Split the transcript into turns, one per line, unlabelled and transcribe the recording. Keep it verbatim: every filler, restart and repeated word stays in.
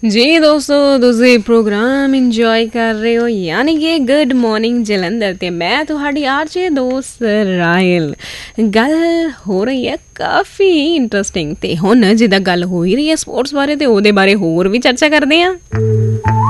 ਜੀ ਦੋਸਤੋ, ਤੁਸੀਂ ਪ੍ਰੋਗਰਾਮ ਇੰਜੋਏ ਕਰ ਰਹੇ ਹੋ ਯਾਨੀ ਕਿ ਗੁੱਡ ਮਾਰਨਿੰਗ ਜਲੰਧਰ, ਅਤੇ ਮੈਂ ਤੁਹਾਡੀ ਆਰਜੇ ਦੋਸਤ ਰਾਇਲ। ਗੱਲ ਹੋ ਰਹੀ ਹੈ ਕਾਫੀ ਇੰਟਰਸਟਿੰਗ, ਅਤੇ ਹੁਣ ਜਿੱਦਾਂ ਗੱਲ ਹੋ ਹੀ ਰਹੀ ਹੈ ਸਪੋਰਟਸ ਬਾਰੇ, ਅਤੇ ਉਹਦੇ ਬਾਰੇ ਹੋਰ ਵੀ ਚਰਚਾ ਕਰਦੇ ਹਾਂ।